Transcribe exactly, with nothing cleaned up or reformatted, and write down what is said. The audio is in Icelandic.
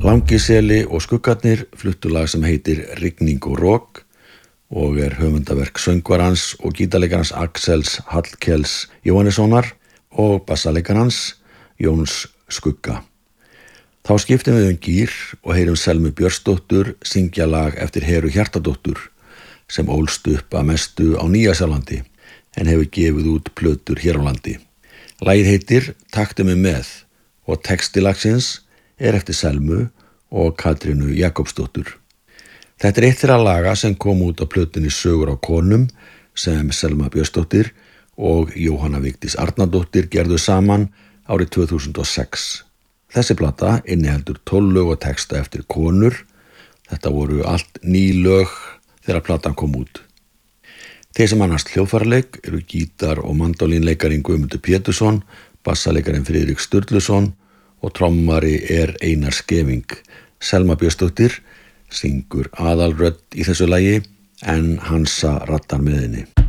Langiseli og skuggarnir fluttu lag sem heitir Rigning og rok og er höfundaverk söngvarans og gítarleikarans Axels Hallkels Jóhannessonar og bassalekarans Jóns Skugga. Þá skiptum við um gír og heyrum Selmu Björnsdóttur syngja lag eftir Heru Hjartardóttur sem ólst upp að mestu á Nýja-Sjálandi en hefur gefið út plötur hér á landi. Lagið heitir Taktu mig með og texti lagsins er eftir Selmu og Katrínu Jakobsdóttur. Þetta er eitt þeirra laga sem kom út á plötunni Sögur á konum sem Selma Björnsdóttir og Jóhanna Vigdís Arnardóttir gerðu saman árið tvö þúsund og sex. Þessi plata inniheldur tólf lög og texta eftir konur. Þetta voru allt ný lög þegar platan kom út. Þeir sem annast hljóðfæraleik eru gítar- og mandólínleikarin Guðmundur Pétursson, bassaleikarin Friðrik Sturluson og trommari er Einar Skeving. Selma Björnsdóttir syngur aðalrödd í þessu lagi en Hansa rattar með henni.